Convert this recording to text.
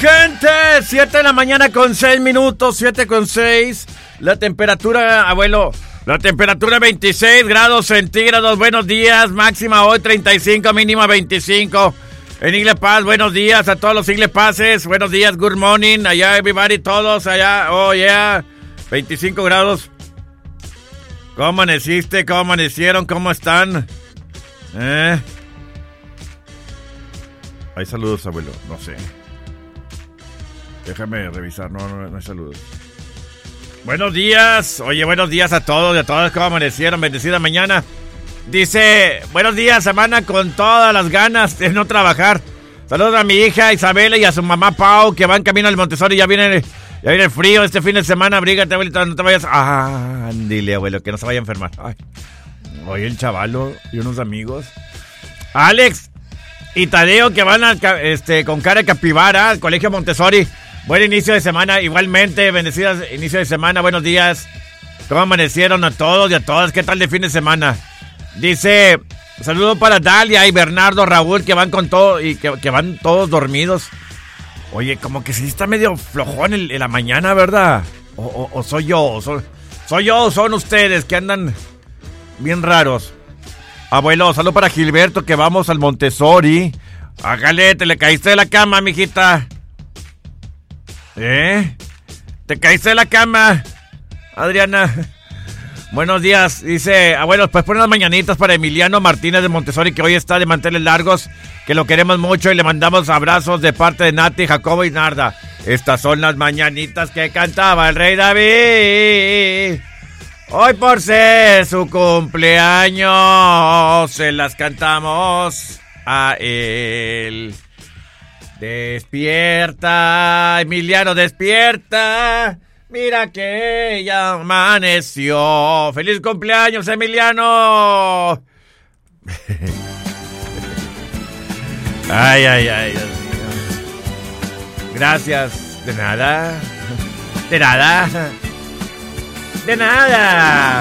gente! 7 de la mañana con 6 minutos, 7 con 6. La temperatura, abuelo, la temperatura 26 grados centígrados. Buenos días, máxima hoy 35, mínima 25. En Igle Paz, buenos días a todos los Igle Paces. Buenos días, good morning. Allá, everybody, todos allá. Oh, yeah. 25 grados. ¿Cómo amaneciste? ¿Cómo amanecieron? ¿Cómo están? Hay saludos, abuelo. No sé. Déjame revisar. No hay saludos. Buenos días. Oye, buenos días a todos y a todas. ¿Cómo amanecieron? Bendecida mañana. Dice, buenos días, semana con todas las ganas de no trabajar. Saludos a mi hija Isabela y a su mamá Pau, que van camino al Montessori. Ya viene el frío este fin de semana. Abrígate, abuelita, no te vayas. Dile, abuelo, que no se vaya a enfermar. Ay. Oye, el chavalo y unos amigos. Alex y Tadeo, que van con cara de capibara al colegio Montessori. Buen inicio de semana, igualmente, bendecidas inicio de semana, buenos días. ¿Cómo amanecieron a todos y a todas? ¿Qué tal de fin de semana? Dice, saludo para Dalia y Bernardo, Raúl, que van con todo y que van todos dormidos. Oye, como que sí está medio flojón en la mañana, ¿verdad? O soy yo, soy yo, son ustedes que andan bien raros. Abuelo, saludo para Gilberto, que vamos al Montessori. Hágale, te le caíste de la cama, mijita. Te caíste de la cama, Adriana. Buenos días, dice, abuelo, pues pon unas mañanitas para Emiliano Martínez de Montessori, que hoy está de manteles largos, que lo queremos mucho y le mandamos abrazos de parte de Nati, Jacobo y Narda. Estas son las mañanitas que cantaba el rey David. Hoy por ser su cumpleaños, se las cantamos a él. Despierta, Emiliano, despierta. Mira que ya amaneció. ¡Feliz cumpleaños, Emiliano! Ay, Dios mío. Gracias. De nada. De nada. De nada.